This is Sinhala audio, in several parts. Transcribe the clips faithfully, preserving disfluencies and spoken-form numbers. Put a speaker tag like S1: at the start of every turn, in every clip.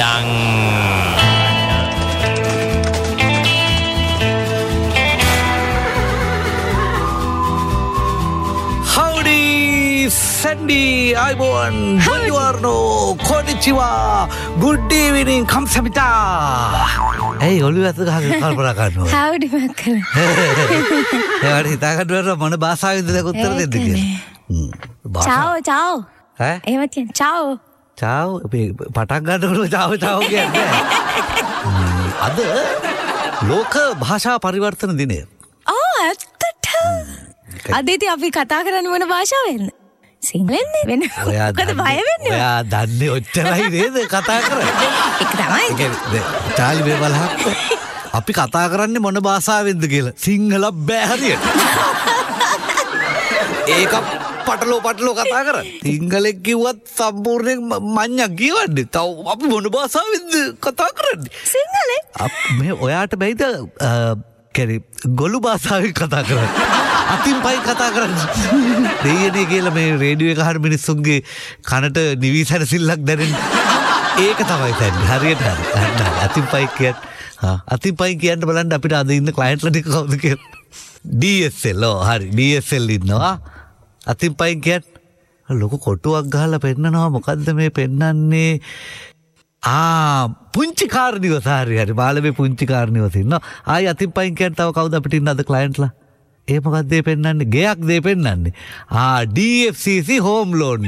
S1: ladang.
S2: Sandy, Ivan, Buongiorno, Konnichiwa, Good evening, Kamsamita. Hey, ඔළුව ඇතුලේ ගහගෙන කල්පනා කරනවා.
S3: Howdy මක්කල.
S2: ඒවට හිතා ගන්නවට මොන භාෂාවෙන්ද දැන් උත්තර දෙන්න කියලා.
S3: Ciao, ciao.
S2: ඈ?
S3: එහෙම කියන්නේ ciao.
S2: ciao අපි පටන් ගන්නකොට ciao ciao කියන්නේ. අද ලෝක භාෂා පරිවර්තන දිනය.
S3: ආ ඇත්තට. අද ඉතින් අපි කතා කරන්නේ මොන භාෂාවෙන්ද? සිංහලෙන්ද වෙන මොකද බය වෙන්නේ?
S2: ඔයා දන්නේ ඔච්චරයි නේද කතා කරන්නේ?
S3: ඒක තමයි.
S2: චාලි මේ බලහක්. අපි කතා කරන්නේ මොන භාෂාවෙන්ද කියලා. සිංහල බෑ හරියට. ඒක පටලෝ පටලෝ කතා කරන්නේ. සිංහලෙන් කිව්වත් සම්පූර්ණයෙන් මඤ්ඤක් කියවන්නේ. තව අපි මොන භාෂාවෙන්ද කතා කරන්නේ?
S3: සිංහලෙන්.
S2: මේ ඔයාට බැයිද කැරි ගොළු භාෂාවෙන් කතා කරන්නේ? අතින් පයි කතා කරන්නේ. දෙයනේ කියලා මේ රේඩියෝ එක අහන මිනිස්සුන්ගේ කනට නිවි සැනසෙල්ලක් දැනෙන. ඒක තමයි තන්නේ. හරියට හරි. අතින් පයි කියන්නේ. හා අතින් පයි කියන්න බලන්න අපිට අද ඉන්න ක්ලයන්ට්ලා ටික කවුද කියලා. D S L ඔව් හරි. D S L ඉන්නවා. අතින් පයි කියන්නේ ලොකු කොටුවක් ගහලා පෙන්නනවා. මොකද්ද මේ පෙන්නන්නේ? ආ පුංචි කාර් නිවස හරි හරි. බාලමේ පුංචි කාර් නිවස ඉන්නවා. ආයි අතින් පයි කියන්නේ තව කවුද අපිට ඉන්න අද ක්ලයන්ට්ලා? ඒ මොකක්ද මේ පෙන්නන්නේ? ගෙයක් දේ පෙන්නන්නේ. ආ D F C C home loan.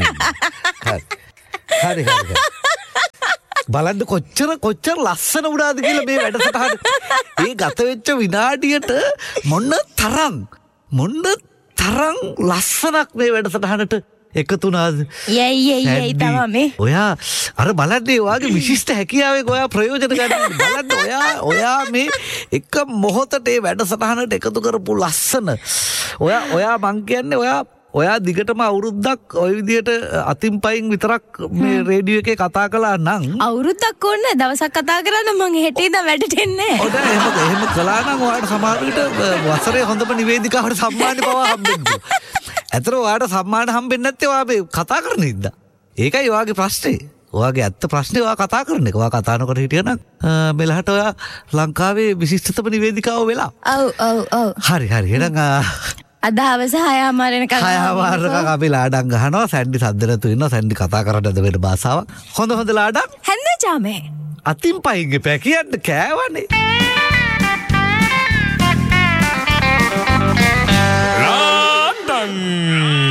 S2: හරි හරි හරි. බලන්න කොච්චර කොච්චර ලස්සන වුණාද කියලා මේ වැඩසටහන. ඒ ගත වෙච්ච විනාඩියට මොන තරම් මොන තරම් ලස්සනක් මේ වැඩසටහනට එකතු වුණාද?
S3: යයි යයි යයි තමයි.
S2: ඔයා අර බලන්නේ ඔයාගේ විශිෂ්ට හැකියාවෙන් ඔයා ප්‍රයෝජන ගන්න. බලන්න ඔයා ඔයා මේ එක මොහොතට මේ වැඩසටහනට එකතු කරපු ලස්සන. ඔයා ඔයා මං කියන්නේ ඔයා ඔයා දිගටම අවුරුද්දක් ওই විදියට අතින් පයින් විතරක් මේ රේඩියෝ එකේ කතා කළා නම්
S3: අවුරුද්දක් ඕන දවසක් කතා කරන්න මං හෙට ඉඳන් වැඩට එන්නේ.
S2: ඔය එහෙම එහෙම කළා නම් ඔයාලට සමහර විට වසරේ හොඳම නිවේදිකාවට සම්මාන පවා හම්බෙන්නේ. ඇතර ඔයාට සම්මාන හම්බෙන්නේ නැත්තේ ඔයා මේ කතා කරන ඉඳ. ඒකයි ඔයාගේ ප්‍රශ්නේ. ඔයාගේ ඇත්ත ප්‍රශ්නේ ඔයා කතා කරන එක. ඔයා කතා නොකර හිටියනම් මෙලහට ඔයා ලංකාවේ විශිෂ්ටතම නිවේදිකාව වෙලා.
S3: ඔව් ඔව් ඔව්.
S2: හරි හරි. එහෙනම්
S3: අද හවස හයමාර වෙනකන්
S2: හයමාරක අපි ලාඩම් ගහනවා. සැන්ඩි සද්දනතු ඉන්නවා. සැන්ඩි කතා කරන්නද වෙන භාෂාවක්. හොඳ හොඳ ලාඩම්.
S3: හැන්ද ජාමේ.
S2: අතින් පයින් ගිපෑ කියන්න කෑවනේ.
S1: ladang.